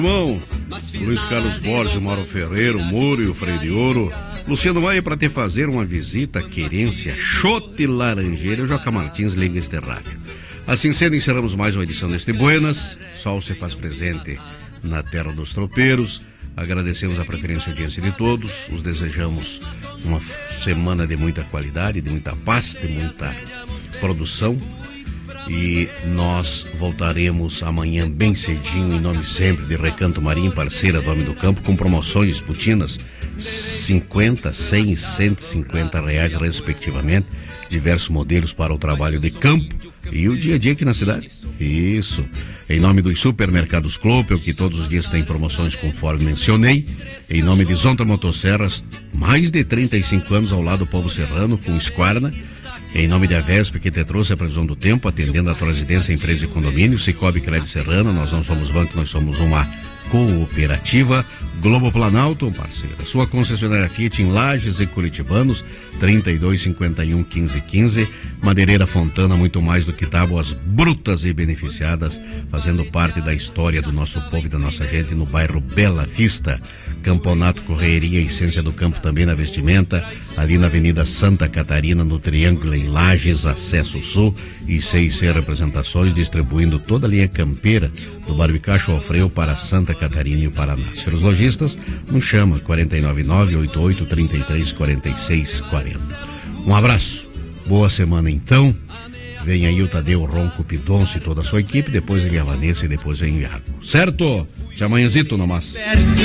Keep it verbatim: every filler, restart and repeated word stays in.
Irmão, Luiz Carlos Borges, Mauro Ferreira, o Muro e o Freio de Ouro, Luciano Maia para te fazer uma visita à querência Chote Laranjeira, o Joca Martins liga este rádio. Assim sendo, encerramos mais uma edição deste Buenas. Sol se faz presente na terra dos tropeiros. Agradecemos a preferência e audiência de todos. Os desejamos uma semana de muita qualidade, de muita paz, de muita produção. E nós voltaremos amanhã bem cedinho, em nome sempre de Recanto Marinho, parceira do Homem do Campo, com promoções botinas cinquenta, cem e cento e cinquenta reais respectivamente, diversos modelos para o trabalho de campo e o dia a dia aqui na cidade. Isso, em nome dos supermercados Clopel, que todos os dias tem promoções conforme mencionei, em nome de Zonta Motosserras, mais de trinta e cinco anos ao lado do povo serrano, com Esquarna. Em nome da Vesp, que te trouxe a previsão do tempo, atendendo a tua residência, empresa e condomínio, Cicobi Crédito Serrano, nós não somos banco, nós somos uma cooperativa. Globo Planalto, um parceiro. Sua concessionária Fiat em Lages e Curitibanos, trinta e dois, cinquenta e um, quinze, quinze. Madeireira Fontana, muito mais do que tábuas brutas e beneficiadas, fazendo parte da história do nosso povo e da nossa gente no bairro Bela Vista. Camponato Correria, essência do campo também na vestimenta, ali na Avenida Santa Catarina, no Triângulo em Lages, acesso sul, e C e C Representações, distribuindo toda a linha campeira do Barbicacho ao Freio para Santa Catarina e o Paraná. Ser os lojistas, nos chama quarenta e nove, nove oito oito, trinta e três, quarenta e seis, quarenta. Um abraço, boa semana então. Vem aí o Tadeu, Ronco, Pidoncio e toda a sua equipe, depois vem a Vanessa e depois vem o Iago. Certo? Até amanhãzito, nomás.